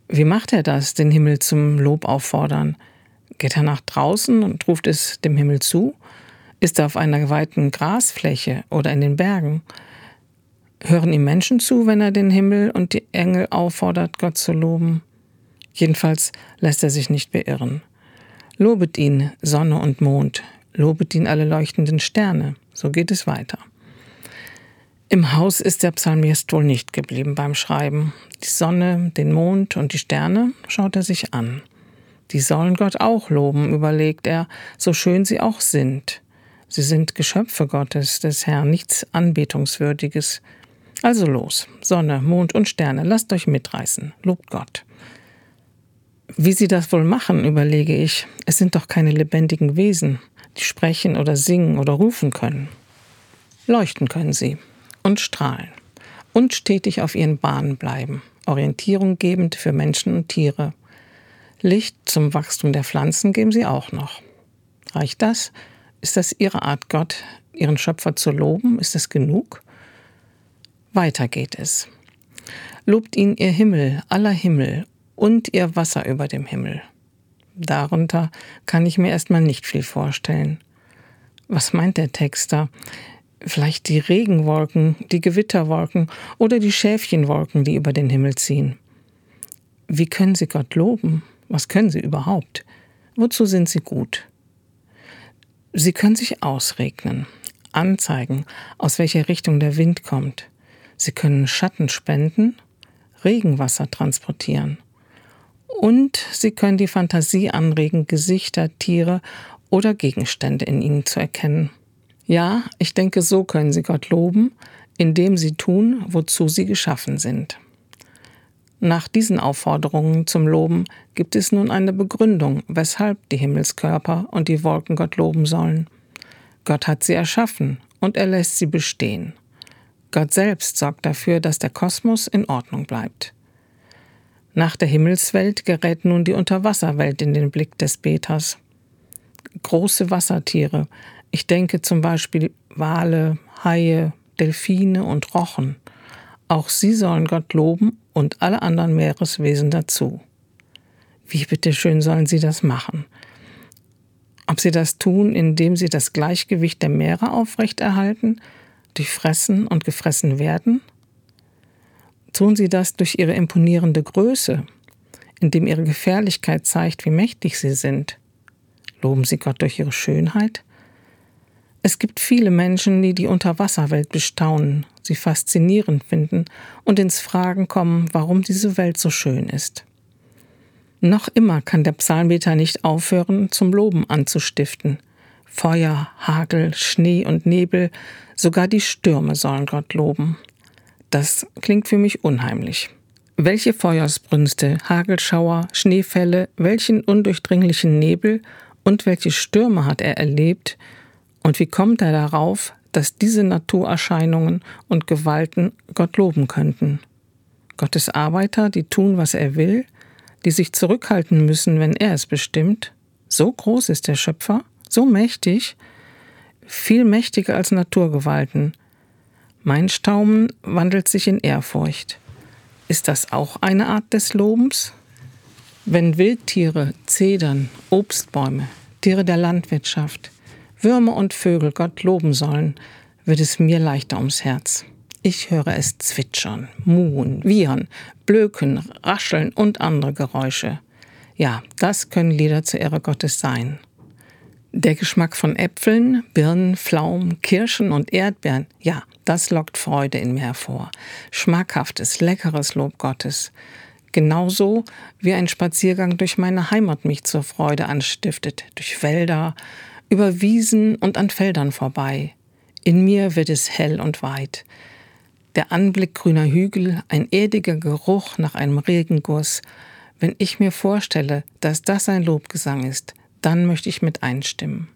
Wie macht er das, den Himmel zum Lob auffordern? Geht er nach draußen und ruft es dem Himmel zu? Ist er auf einer weiten Grasfläche oder in den Bergen? Hören ihm Menschen zu, wenn er den Himmel und die Engel auffordert, Gott zu loben? Jedenfalls lässt er sich nicht beirren. Lobet ihn, Sonne und Mond, lobet ihn alle leuchtenden Sterne. So geht es weiter. Im Haus ist der Psalmist wohl nicht geblieben beim Schreiben. Die Sonne, den Mond und die Sterne schaut er sich an. Die sollen Gott auch loben, überlegt er, so schön sie auch sind. Sie sind Geschöpfe Gottes, des Herrn, nichts Anbetungswürdiges. Also los, Sonne, Mond und Sterne, lasst euch mitreißen, lobt Gott. Wie sie das wohl machen, überlege ich. Es sind doch keine lebendigen Wesen, die sprechen oder singen oder rufen können. Leuchten können sie und strahlen und stetig auf ihren Bahnen bleiben, Orientierung gebend für Menschen und Tiere. Licht zum Wachstum der Pflanzen geben sie auch noch. Reicht das? Ist das ihre Art, Gott, ihren Schöpfer zu loben? Ist es genug? Weiter geht es. Lobt ihn ihr Himmel, aller Himmel und ihr Wasser über dem Himmel. Darunter kann ich mir erstmal nicht viel vorstellen. Was meint der Text da? Vielleicht die Regenwolken, die Gewitterwolken oder die Schäfchenwolken, die über den Himmel ziehen. Wie können sie Gott loben? Was können sie überhaupt? Wozu sind sie gut? Sie können sich ausregnen, anzeigen, aus welcher Richtung der Wind kommt. Sie können Schatten spenden, Regenwasser transportieren. Und sie können die Fantasie anregen, Gesichter, Tiere oder Gegenstände in ihnen zu erkennen. Ja, ich denke, so können sie Gott loben, indem sie tun, wozu sie geschaffen sind. Nach diesen Aufforderungen zum Loben gibt es nun eine Begründung, weshalb die Himmelskörper und die Wolken Gott loben sollen. Gott hat sie erschaffen und er lässt sie bestehen. Gott selbst sorgt dafür, dass der Kosmos in Ordnung bleibt. Nach der Himmelswelt gerät nun die Unterwasserwelt in den Blick des Beters. Große Wassertiere, ich denke zum Beispiel Wale, Haie, Delfine und Rochen. Auch sie sollen Gott loben und alle anderen Meereswesen dazu. Wie bitteschön sollen sie das machen? Ob sie das tun, indem sie das Gleichgewicht der Meere aufrechterhalten, durch Fressen und gefressen werden? Tun sie das durch ihre imponierende Größe, indem ihre Gefährlichkeit zeigt, wie mächtig sie sind? Loben sie Gott durch ihre Schönheit? Es gibt viele Menschen, die die Unterwasserwelt bestaunen, sie faszinierend finden und ins Fragen kommen, warum diese Welt so schön ist. Noch immer kann der Psalmbeter nicht aufhören, zum Loben anzustiften. Feuer, Hagel, Schnee und Nebel, sogar die Stürme sollen Gott loben. Das klingt für mich unheimlich. Welche Feuersbrünste, Hagelschauer, Schneefälle, welchen undurchdringlichen Nebel und welche Stürme hat er erlebt? Und wie kommt er darauf, dass diese Naturerscheinungen und Gewalten Gott loben könnten? Gottes Arbeiter, die tun, was er will, die sich zurückhalten müssen, wenn er es bestimmt. So groß ist der Schöpfer, so mächtig, viel mächtiger als Naturgewalten. Mein Staunen wandelt sich in Ehrfurcht. Ist das auch eine Art des Lobens? Wenn Wildtiere, Zedern, Obstbäume, Tiere der Landwirtschaft, Würmer und Vögel Gott loben sollen, wird es mir leichter ums Herz. Ich höre es zwitschern, muhen, wiehern, blöken, rascheln und andere Geräusche. Ja, das können Lieder zur Ehre Gottes sein. Der Geschmack von Äpfeln, Birnen, Pflaumen, Kirschen und Erdbeeren, ja, das lockt Freude in mir hervor. Schmackhaftes, leckeres Lob Gottes. Genauso wie ein Spaziergang durch meine Heimat mich zur Freude anstiftet, durch Wälder, über Wiesen und an Feldern vorbei. In mir wird es hell und weit. Der Anblick grüner Hügel, ein erdiger Geruch nach einem Regenguss. Wenn ich mir vorstelle, dass das ein Lobgesang ist, dann möchte ich mit einstimmen.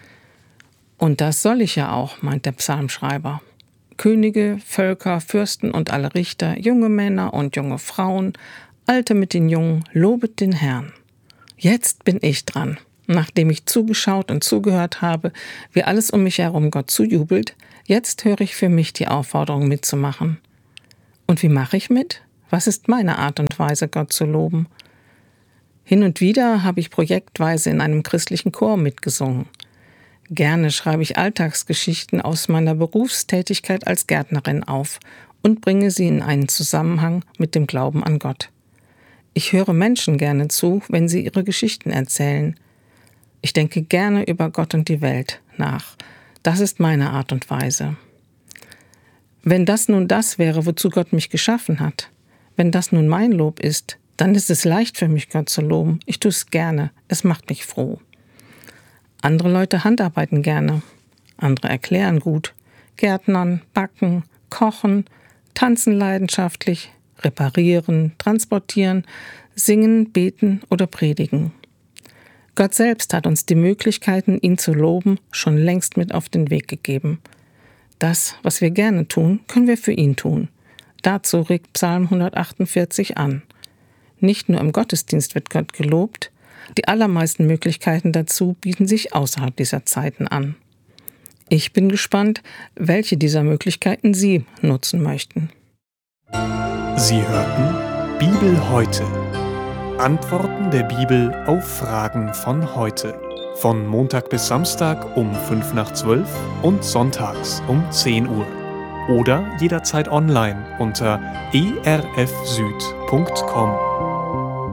Und das soll ich ja auch, meint der Psalmschreiber. Könige, Völker, Fürsten und alle Richter, junge Männer und junge Frauen, Alte mit den Jungen, lobet den Herrn. Jetzt bin ich dran. Nachdem ich zugeschaut und zugehört habe, wie alles um mich herum Gott zujubelt, jetzt höre ich für mich die Aufforderung mitzumachen. Und wie mache ich mit? Was ist meine Art und Weise, Gott zu loben? Hin und wieder habe ich projektweise in einem christlichen Chor mitgesungen. Gerne schreibe ich Alltagsgeschichten aus meiner Berufstätigkeit als Gärtnerin auf und bringe sie in einen Zusammenhang mit dem Glauben an Gott. Ich höre Menschen gerne zu, wenn sie ihre Geschichten erzählen. Ich denke gerne über Gott und die Welt nach. Das ist meine Art und Weise. Wenn das nun das wäre, wozu Gott mich geschaffen hat, wenn das nun mein Lob ist, dann ist es leicht für mich, Gott zu loben. Ich tue es gerne. Es macht mich froh. Andere Leute handarbeiten gerne. Andere erklären gut. Gärtnern, backen, kochen, tanzen leidenschaftlich, reparieren, transportieren, singen, beten oder predigen. Gott selbst hat uns die Möglichkeiten, ihn zu loben, schon längst mit auf den Weg gegeben. Das, was wir gerne tun, können wir für ihn tun. Dazu regt Psalm 148 an. Nicht nur im Gottesdienst wird Gott gelobt, die allermeisten Möglichkeiten dazu bieten sich außerhalb dieser Zeiten an. Ich bin gespannt, welche dieser Möglichkeiten Sie nutzen möchten. Sie hörten Bibel heute. Antworten der Bibel auf Fragen von heute. Von Montag bis Samstag um 11:55 und sonntags um 10 Uhr. Oder jederzeit online unter erfsüd.com.